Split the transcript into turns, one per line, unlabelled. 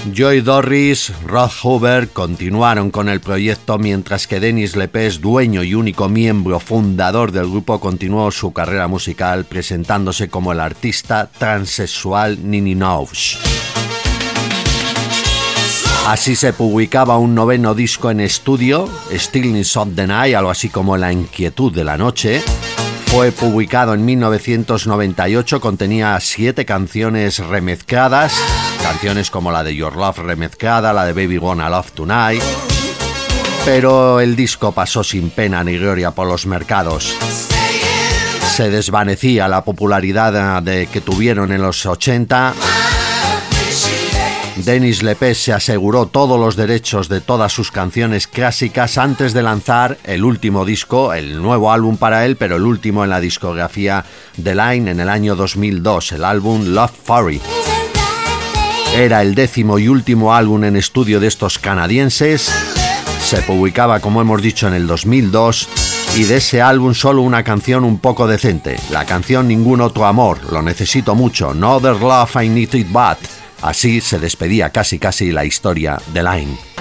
Joy Dorris, Rod Hoover continuaron con el proyecto, mientras que Dennis Lepes, dueño y único miembro fundador del grupo, continuó su carrera musical presentándose como el artista transexual Nini Knowles. Así se publicaba un noveno disco en estudio, Stillness of the Night, algo así como La Inquietud de la Noche. Fue publicado en 1998, contenía 7 canciones remezcladas, canciones como la de Your Love remezclada, la de Baby Wanna Love Tonight, pero el disco pasó sin pena ni gloria por los mercados. Se desvanecía la popularidad que tuvieron en los 80. Dennis Lepes se aseguró todos los derechos de todas sus canciones clásicas antes de lanzar el último disco, el nuevo álbum para él, pero el último en la discografía de Line en el año 2002, el álbum Love Fury. Era el 10º y último álbum en estudio de estos canadienses. Se publicaba, como hemos dicho, en el 2002 y de ese álbum solo una canción un poco decente, la canción Ningún Otro Amor, Lo Necesito Mucho, No Other Love I Need It But. Así se despedía casi la historia de Line.